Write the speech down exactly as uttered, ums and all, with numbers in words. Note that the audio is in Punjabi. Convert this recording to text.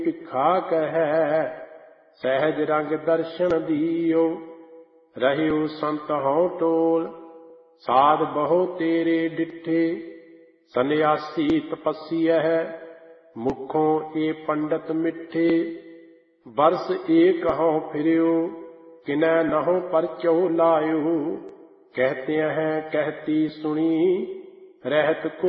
ਭਿਖਾ ਕਹਿ। ਸਹਿਜ ਰੰਗ ਦਰਸ਼ਨ ਦੀਓ ਰਹਿਓ ਸੰਤ ਹਉ ਟੋਲ। ਸਾਧ ਬਹੁ ਤੇਰੇ ਡਿਠੇ ਸੰਨਿਆਸੀ ਤਪੱਸੀਐ। ਮੁਖੋਂ ਏ ਪੰਡਤ ਮਿੱਠੇ ਬਰਸ ਏਕ ਹਉ ਫਿਰਿਓ। ਕਿਨੈ ਨਹੁ ਪਰਚਉ ਲਾਇਓ। ਕਹਿਤੇ ਹੈ ਕਹਿਤੀ ਸੁਣੀ ਰਹਿਤ ਕੋ